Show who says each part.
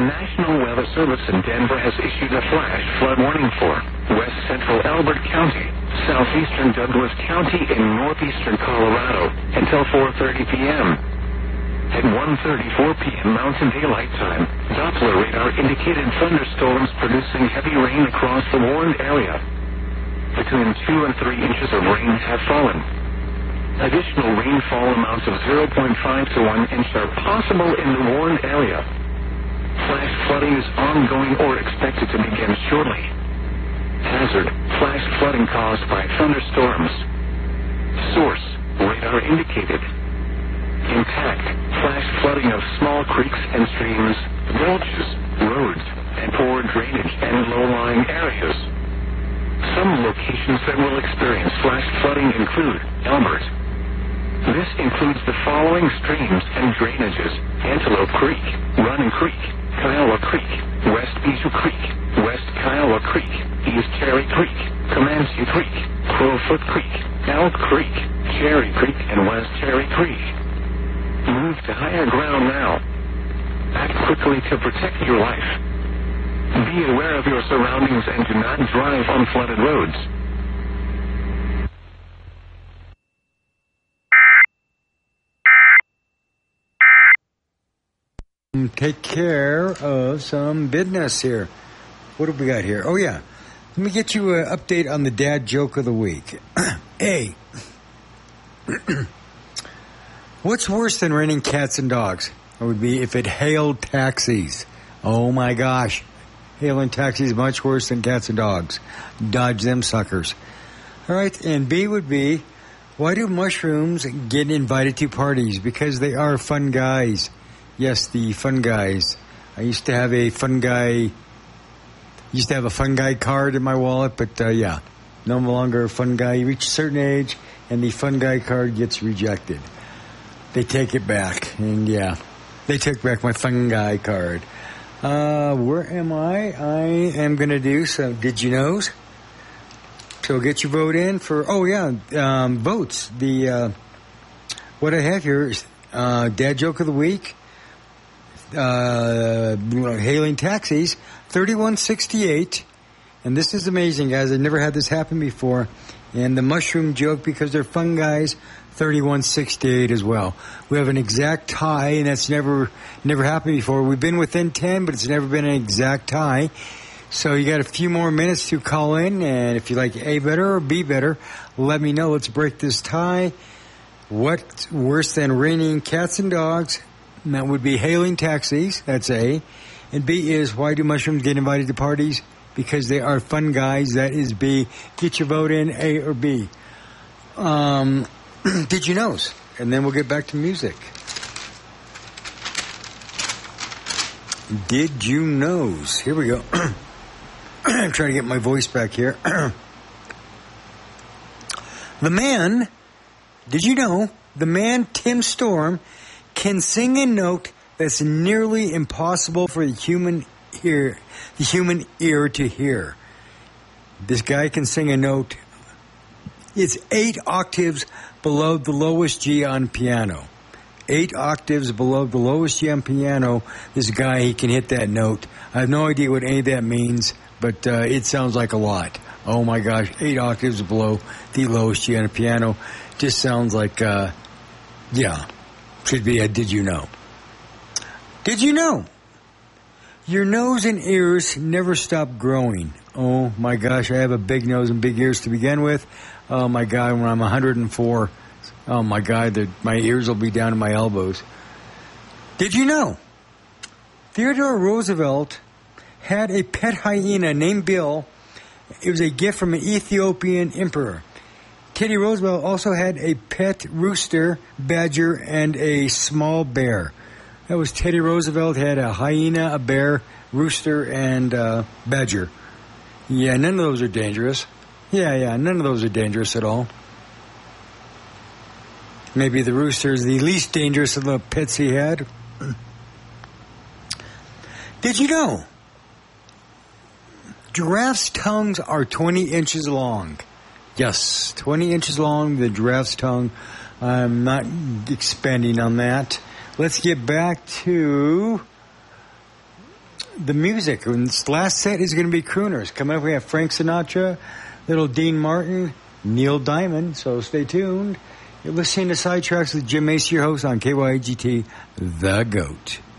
Speaker 1: National Weather Service in Denver has issued a flash flood warning for west central Elbert County, southeastern Douglas County, in northeastern Colorado until 4:30 p.m. At 1:34 p.m. Mountain Daylight Time, Doppler radar indicated thunderstorms producing heavy rain across the warned area. Between 2 and 3 inches of rain have fallen. Additional rainfall amounts of 0.5 to 1 inch are possible in the warned area. Flash flooding is ongoing or expected to begin shortly. Hazard: flash flooding caused by thunderstorms. Source: radar indicated. Impact: flash flooding of small creeks and streams, gulches, roads, and poor drainage and low-lying areas. Some locations that will experience flash flooding include Elbert. This includes the following streams and drainages: Antelope Creek, Running Creek, Kiowa Creek, West Bijou Creek, West Kiowa Creek, East Cherry Creek, Comanche Creek, Crowfoot Creek, Elk Creek, Cherry Creek, and West Cherry Creek. Move to higher ground now. Act quickly to protect your life. Be aware of your surroundings and do not drive on flooded roads.
Speaker 2: Take care of some business here. What have we got here? Oh, yeah. Let me get you an update on the dad joke of the week. A. What's worse than raining cats and dogs? It would be if it hailed taxis. Oh, my gosh. Hailing taxis is much worse than cats and dogs. Dodge them suckers. All right. And B would be, why do mushrooms get invited to parties? Because they are fun guys. Yes, the fun guys. I used to have a fun guy card in my wallet, but yeah, no longer a fun guy. You reach a certain age, and the fun guy card gets rejected. They take it back, and yeah, they took back my fun guy card. Where am I? I am going to do some Did You Knows? So get your vote in for, votes. What I have here is Dad Joke of the Week. Hailing taxis, 3168. And this is amazing, guys. I've never had this happen before. And the mushroom joke, because they're fun guys, 3168 as well. We have an exact tie, and that's never happened before. We've been within 10, but it's never been an exact tie. So you got a few more minutes to call in, and if you like A better or B better, let me know. Let's break this tie. What's worse than raining cats and dogs? And that would be hailing taxis. That's A. And B is, why do mushrooms get invited to parties? Because they are fun guys. That is B. Get your vote in, A or B. Did you knows? And then we'll get back to music. Did you knows? Here we go. I'm trying to get my voice back here. Did you know, the man Tim Storm can sing a note that's nearly impossible for the human ear to hear. This guy can sing a note. It's 8 octaves below the lowest G on piano. 8 octaves below the lowest G on piano. This guy, he can hit that note. I have no idea what any of that means, but it sounds like a lot. Oh my gosh, 8 octaves below the lowest G on a piano. Just sounds like, should be a did you know. Did you know? Your nose and ears never stop growing. Oh my gosh, I have a big nose and big ears to begin with. Oh my God, when I'm 104, oh my God, my ears will be down to my elbows. Did you know? Theodore Roosevelt had a pet hyena named Bill. It was a gift from an Ethiopian emperor. Teddy Roosevelt also had a pet rooster, badger, and a small bear. That was Teddy Roosevelt had a hyena, a bear, rooster, and badger. Yeah, none of those are dangerous. Yeah, none of those are dangerous at all. Maybe the rooster is the least dangerous of the pets he had. Did you know? Giraffes' tongues are 20 inches long. Yes, 20 inches long, the giraffe's tongue. I'm not expanding on that. Let's get back to the music. And this last set is going to be crooners. Coming up, we have Frank Sinatra, little Dean Martin, Neil Diamond. So stay tuned. You're listening to Sidetracks with Jim Mace, your host on KYGT, The Goat.